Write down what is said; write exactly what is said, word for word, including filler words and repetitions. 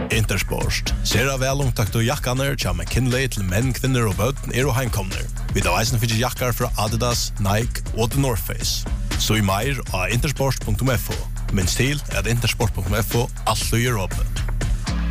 Intersport. Sera velomtakt og jakkaner tja McKinley til menn, kvinner og bøtten er og heimkomner. Vi tar eisen fyrir jakkar fra Adidas, Nike og The North Face. Så i meir av intersport punktum f o. Minns til at intersport punktum f o alt er åpne.